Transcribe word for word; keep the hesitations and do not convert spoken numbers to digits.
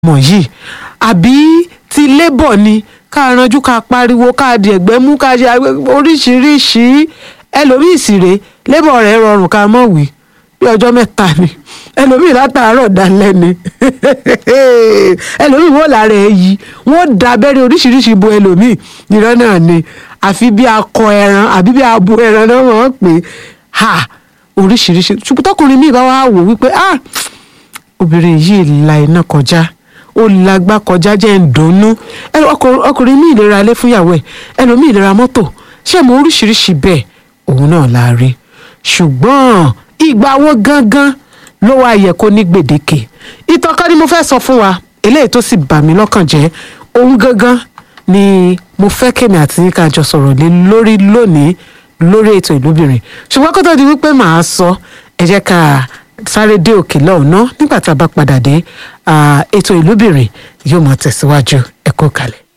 mọ̀ yìí àbí ti labour ni ká ranjú ká pariwo ká di ẹ̀gbẹ́ mú ká ṣe oríṣiríṣi ẹlòmíì sì rèé labour rẹ̀ rọrùn ká mọ̀ wí bí ọjọ́ mẹ́ta ni ẹlòmíì látàárọ̀ dalẹ́ ni ẹlòmíì wọ́n lára ẹ̀ yí wọ́n da abẹ́rẹ́ oríṣiríṣi bo ẹlòmíì ìran náà ni àfi bí akọ ẹran àbí bí abo ẹran náà wọ́n pè ha oríṣiríṣi ṣùgbọ́n tọkùnrin míì bá wà wò wípé ah obìnrin yìí la iná kọjá ó lágbá kọjá jẹ́ ń dùnnú ọkùnrin míì lè ra ilé fúnyàwó ẹ̀ ẹlòmíì lè ra mọ́tò ṣé mo oríṣiríṣi bẹ́ẹ̀ òun náà la rí ṣùgbọ́n ìgbà wo gangan ló wá yẹ kó ní gbèdéke ìtàn kan ni mo fẹ́ sọ fún wa eléyìí tó sì bà mí lọ́kàn jẹ́ òun gangan ni mo fẹ́ kémi àti yín ká jọ sọ̀rọ̀ lé lórí lónìí lórí ètò ìlúbìnrin ṣùgbọ́n kó tó di wípé màá sọ ẹ jẹ́ ká sáré dé òkè lọ́ọ̀nà nígbà tá a bá padà dé ètò ìlúbìnrin yóò máa tẹ̀síwájú ẹ kú kalẹ̀.